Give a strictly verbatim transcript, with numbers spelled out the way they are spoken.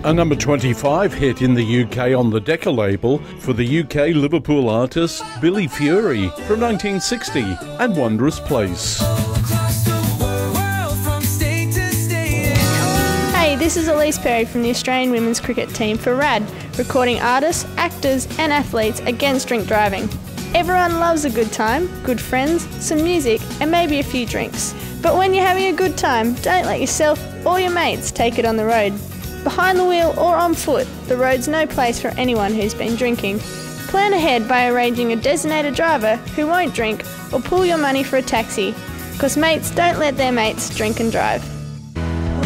A number twenty-five hit in the U K on the Decca label for the U K Liverpool artist Billy Fury from nineteen sixty and Wondrous Place. Hey, this is Elise Perry from the Australian women's cricket team for RAD, recording artists, actors and athletes against drink driving. Everyone loves a good time, good friends, some music and maybe a few drinks. But when you're having a good time, don't let yourself or your mates take it on the road. Behind the wheel or on foot, the road's no place for anyone who's been drinking. Plan ahead by arranging a designated driver who won't drink or pool your money for a taxi, because mates don't let their mates drink and drive.